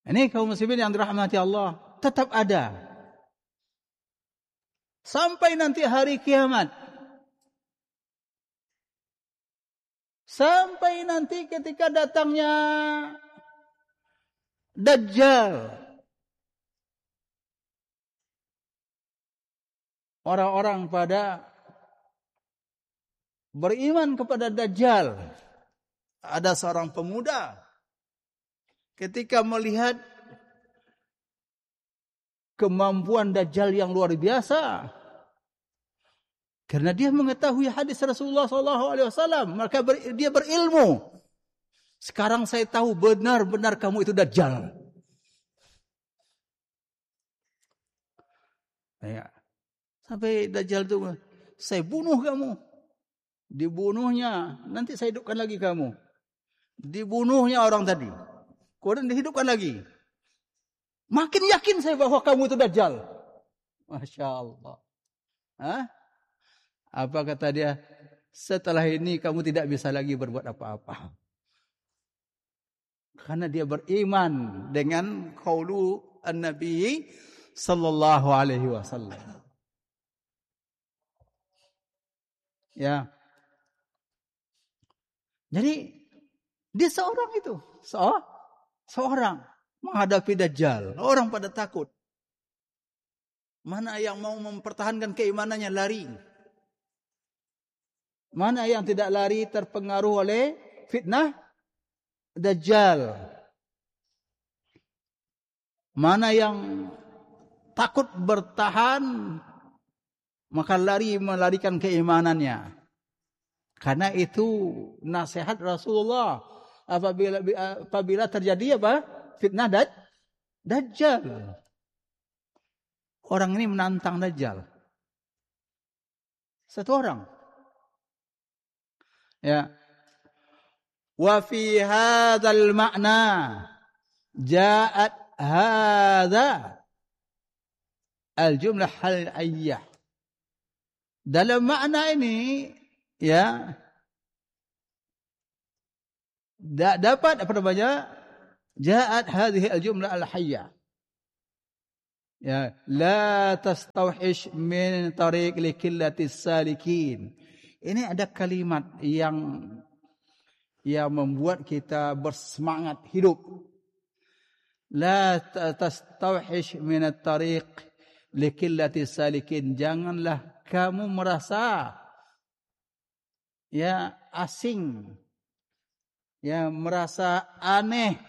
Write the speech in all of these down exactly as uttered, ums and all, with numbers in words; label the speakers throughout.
Speaker 1: Ini kaum muslimin yang dirahmati Allah, tetap ada. Sampai nanti hari kiamat. Sampai nanti ketika datangnya Dajjal. Orang-orang pada beriman kepada Dajjal. Ada seorang pemuda ketika melihat kemampuan Dajjal yang luar biasa, karena dia mengetahui hadis Rasulullah sallallahu alaihi wasallam, maka ber, dia berilmu. Sekarang saya tahu benar-benar kamu itu Dajjal. Ya. Sampai Dajjal itu, saya bunuh kamu. Dibunuhnya, nanti saya hidupkan lagi kamu. Dibunuhnya orang tadi, kemudian dihidupkan lagi. Makin yakin saya bahwa kamu itu Dajjal. Masya Allah. Hah? Apa kata dia? Setelah ini kamu tidak bisa lagi berbuat apa-apa. Karena dia beriman dengan qaulu an-nabi sallallahu alaihi wasallam. Ya. Jadi dia seorang itu, se seorang menghadapi Dajjal. Orang pada takut. Mana yang mau mempertahankan keimanannya lari. Mana yang tidak lari terpengaruh oleh fitnah Dajjal. Mana yang takut bertahan, maka lari melarikan keimanannya. Karena itu nasihat Rasulullah apabila apabila terjadi apa? Fitnah daj, Dajjal. Orang ini menantang Dajjal. Satu orang. Ya. Wa fi hadzal ma'na ja'at hadza al-jumlah hal-ayyah. Dalam makna ini, ya, dapat apa namanya? Ja'at hadhihi al-jumlah al-hayyah. Ya, la tastawhish min tariq likillatis salikin. Ini ada kalimat yang yang membuat kita bersemangat hidup. La tastawhish min at-tariq likillatis salikin. Janganlah kamu merasa ya asing, ya merasa aneh,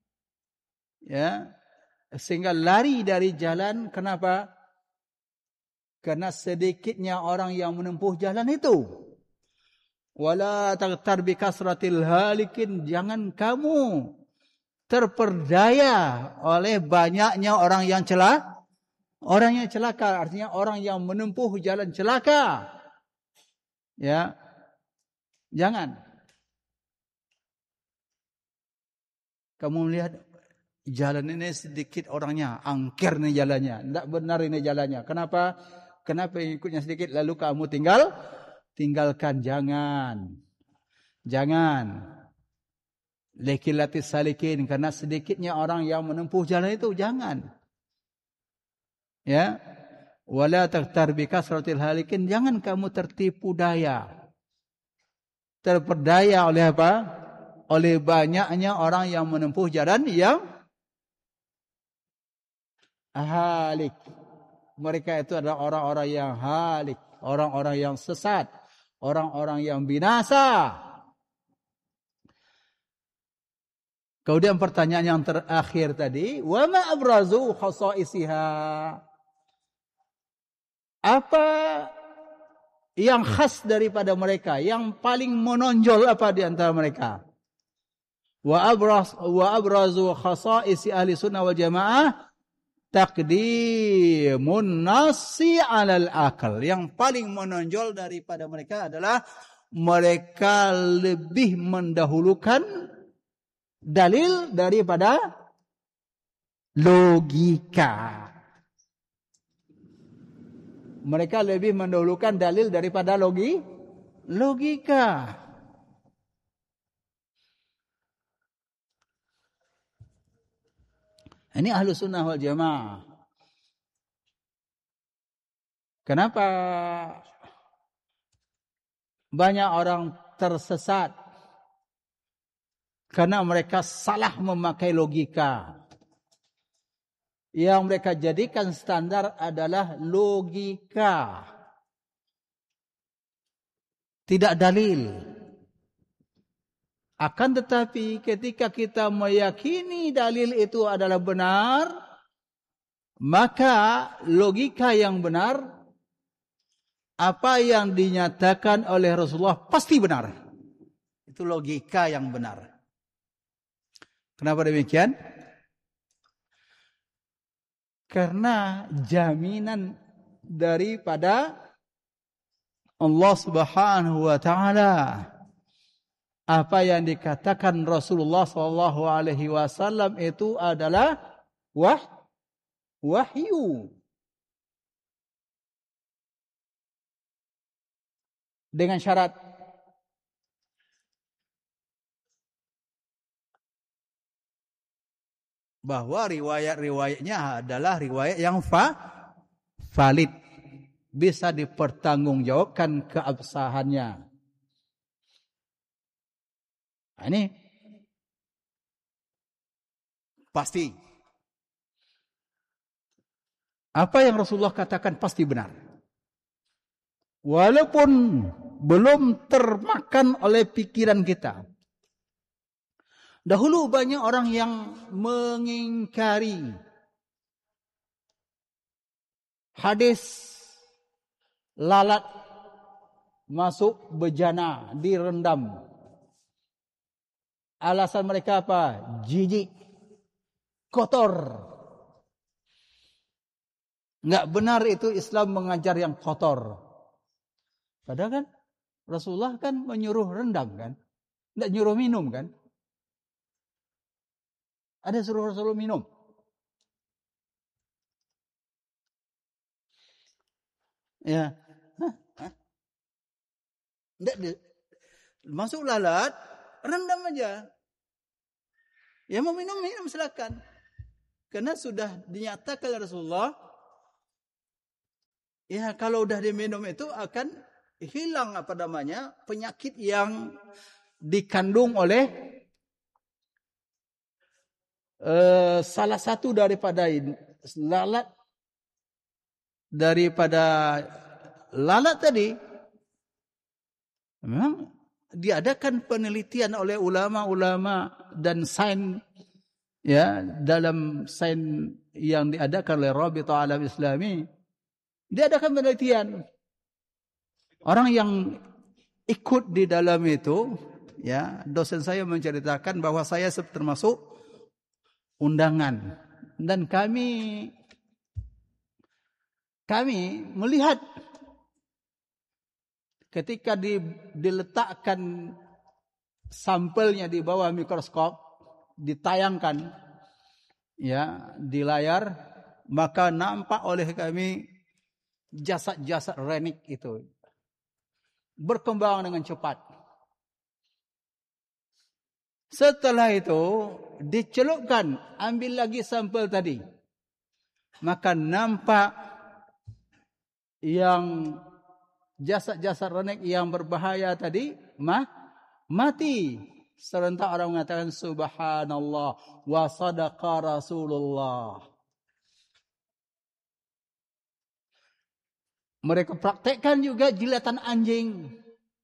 Speaker 1: ya sehingga lari dari jalan. Kenapa? Karena sedikitnya orang yang menempuh jalan itu. Wala taghtar bi kasratil halikin. Jangan kamu terperdaya oleh banyaknya orang yang celaka. Orang yang celaka artinya orang yang menempuh jalan celaka. Ya. Jangan. Kamu melihat jalan ini sedikit orangnya, angker nih jalannya, tidak benar ini jalannya. Kenapa? Kenapa ikutnya sedikit lalu kamu tinggal? Tinggalkan, jangan. Jangan. Likillatis salikin, karena sedikitnya orang yang menempuh jalan itu, jangan. Ya. Wala taghtar bi kasratil halikin, jangan kamu tertipu daya. Terperdaya oleh apa? Oleh banyaknya orang yang menempuh jalan yang halik. Mereka itu adalah orang-orang yang halik, orang-orang yang sesat, orang-orang yang binasa. Kemudian pertanyaan yang terakhir tadi, wa ma abrazu khasaisiha? Apa yang khas daripada mereka, yang paling menonjol apa di antara mereka? Wa abraz wa abrazu khasaisi ahli sunnah wal jamaah taqdimun nasi 'alal akal. Yang paling menonjol daripada mereka adalah mereka lebih mendahulukan dalil daripada logika. Mereka lebih mendahulukan dalil daripada logi logika. Ini Ahlus Sunnah wal Jamaah. Kenapa banyak orang tersesat? Karena mereka salah memakai logika. Yang mereka jadikan standar adalah logika, tidak dalil. Akan tetapi ketika kita meyakini dalil itu adalah benar, maka logika yang benar, apa yang dinyatakan oleh Rasulullah pasti benar. Itu logika yang benar. Kenapa demikian? Karena jaminan daripada Allah Subhanahu wa taala, apa yang dikatakan Rasulullah sallallahu alaihi wasallam itu adalah wah wahyu. Dengan syarat bahwa riwayat-riwayatnya adalah riwayat yang fa, valid, bisa dipertanggungjawabkan keabsahannya. Nah, ini pasti. Apa yang Rasulullah katakan pasti benar. Walaupun belum termakan oleh pikiran kita. Dahulu banyak orang yang mengingkari hadis lalat masuk bejana direndam. Alasan mereka apa? Jijik, kotor. Enggak benar itu Islam mengajar yang kotor. Padahal kan Rasulullah kan menyuruh rendam kan? Enggak nyuruh minum kan? Ada suruh Rasulullah minum. Ya. Hah? Hah? Enggak, masuk lalat, rendam aja. Ya mau minum, minum silakan. Karena sudah dinyatakan oleh Rasulullah, ya kalau udah diminum itu akan hilang apa namanya penyakit yang dikandung oleh uh, salah satu daripada lalat daripada lalat tadi. Memang diadakan penelitian oleh ulama-ulama dan sains, ya, dalam sains yang diadakan oleh Rabithah Alam Islami. Diadakan penelitian. Orang yang ikut di dalam itu, ya, dosen saya menceritakan bahwa saya termasuk undangan, dan kami kami melihat ketika di, diletakkan sampelnya di bawah mikroskop, ditayangkan ya di layar, maka nampak oleh kami jasad-jasad renik itu berkembang dengan cepat. Setelah itu dicelupkan, ambil lagi sampel tadi, maka nampak yang jasad-jasad renik yang berbahaya tadi mah mati. Serentak orang mengatakan subhanallah wa sadaqa Rasulullah. Mereka praktekkan juga jilatan anjing.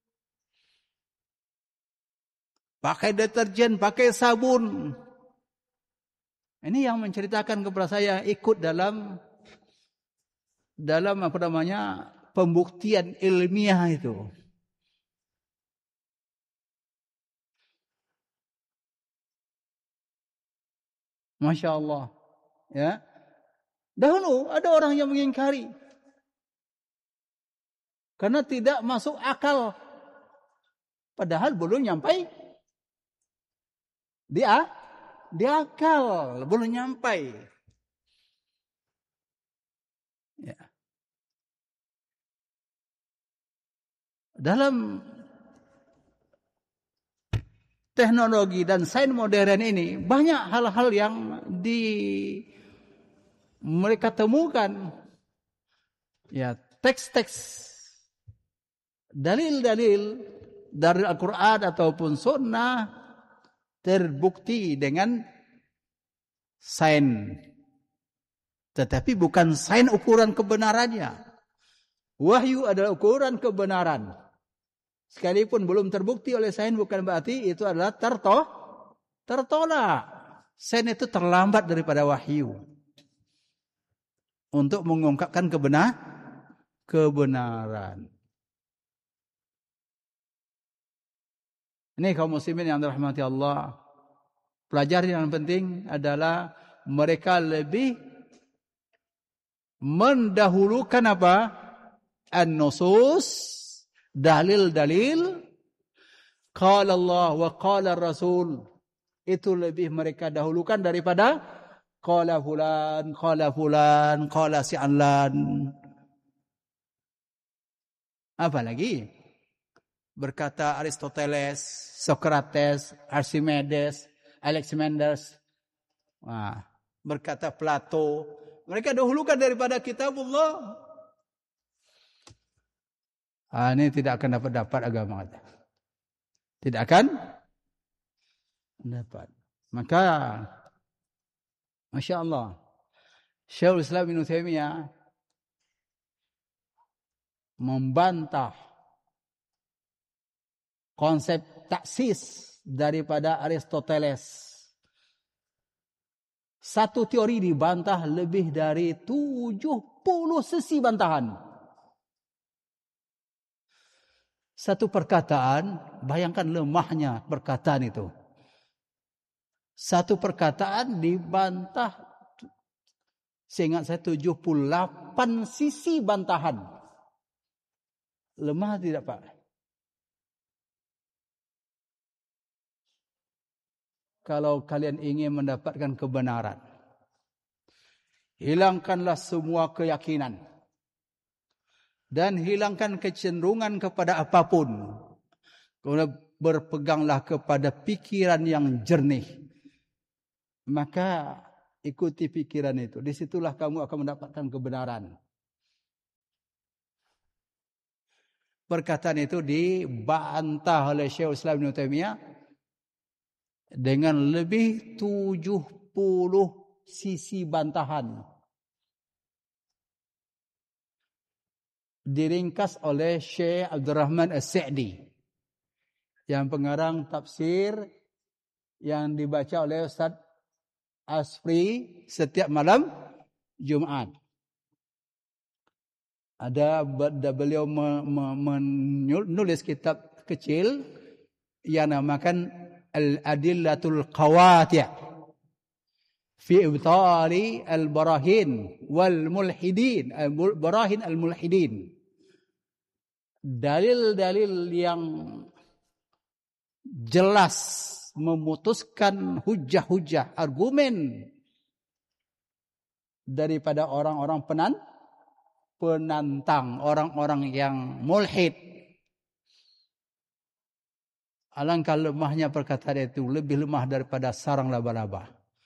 Speaker 1: Pakai deterjen, pakai sabun. Ini yang menceritakan kepada saya ikut dalam dalam apa namanya pembuktian ilmiah itu. Masya Allah. Ya. Dahulu ada orang yang mengingkari. Karena tidak masuk akal. Padahal belum nyampai. Dia, dia akal. Belum nyampai. Ya. Dalam teknologi dan sains modern ini banyak hal-hal yang di mereka temukan ya teks-teks dalil-dalil dari Al-Quran ataupun Sunnah terbukti dengan sains, tetapi bukan sains ukuran kebenarannya. Wahyu adalah ukuran kebenaran. Sekalipun belum terbukti oleh sains bukan berarti itu adalah tertoh, tertolak. Sains itu terlambat daripada wahyu untuk mengungkapkan kebenar, kebenaran. Ini kaum muslimin yang dirahmati Allah. Pelajaran yang penting adalah mereka lebih mendahulukan apa? An-nusus, dalil-dalil. Qala Allah wa qala Rasul. Itu lebih mereka dahulukan daripada qala fulan, qala fulan, qala si'alan. Apa lagi? Berkata Aristoteles, Socrates, Archimedes, Alexander, nah, berkata Plato, mereka dahulukan daripada kitabullah. Ah, ini tidak akan dapat dapat agama kita. Tidak akan dapat. Maka, Masya Allah, Syekhul Islam Ibnu Taimiyah membantah konsep taksis daripada Aristoteles. Satu teori dibantah lebih dari tujuh puluh sisi bantahan. Satu perkataan, bayangkan lemahnya perkataan itu. Satu perkataan dibantah, seingat saya tujuh puluh delapan sisi bantahan. Lemah tidak Pak? Kalau kalian ingin mendapatkan kebenaran, hilangkanlah semua keyakinan dan hilangkan kecenderungan kepada apapun. Kemudian berpeganglah kepada pikiran yang jernih. Maka ikuti pikiran itu. Disitulah kamu akan mendapatkan kebenaran. Perkataan itu dibantah oleh Syekhul Islam Ibnu Taimiyah dengan lebih tujuh puluh sisi bantahan. Diringkas oleh Syekh Abdurrahman As-Sa'di yang pengarang tafsir yang dibaca oleh Ustaz Asfri setiap malam Jumat. Ada beliau menulis kitab kecil yang namakan Al-Adillatul Qawati' fi ibtali al-barahin wal mulhidin, al-barahin al-mulhidin. Dalil-dalil yang jelas memutuskan hujah-hujah, argumen daripada orang-orang penan, penantang, orang-orang yang mulhid. Alangkah lemahnya perkataan itu, lebih lemah daripada sarang laba-laba.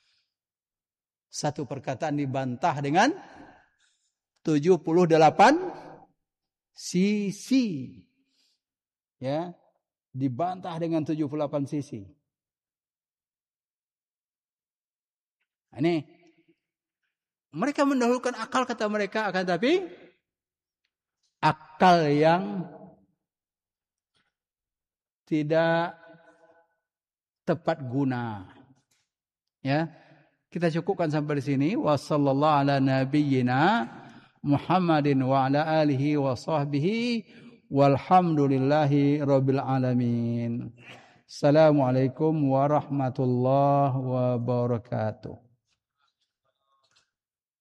Speaker 1: Satu perkataan dibantah dengan tujuh puluh delapan sisi. Ya, dibantah dengan tujuh puluh delapan sisi. Ini mereka mendahulukan akal kata mereka, akan tapi akal yang tidak tepat guna. Ya, kita cukupkan sampai di sini. Wassallallahu ala nabiyyina Muhammadin wa ala alihi wa sahbihi walhamdulillahi rabbil alamin. Assalamualaikum warahmatullahi wabarakatuh.